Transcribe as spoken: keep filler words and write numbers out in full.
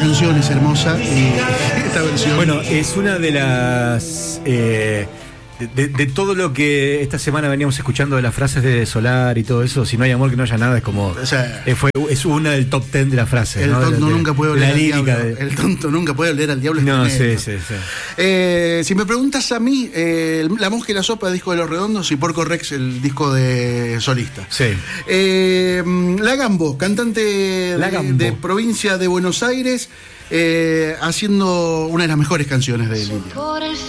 canción es hermosa y esta versión... Bueno, es una de las... Eh, de, de todo lo que esta semana veníamos escuchando de las frases de Solar y todo eso, si no hay amor que no haya nada, es como... O sea, eh, fue, es una del top ten de las frases. El ¿no? tonto de, de, nunca puede oler la al lírica diablo. de... El tonto nunca puede oler al diablo. No, es sí, sí, sí. Eh, si me preguntas a mí, eh, La Mosca y la Sopa, el disco de Los Redondos, y Porco Rex, el disco de solista. Sí. Eh, La Gambo, cantante de, La Gambo. de provincia de Buenos Aires, eh, haciendo una de las mejores canciones de Lilia.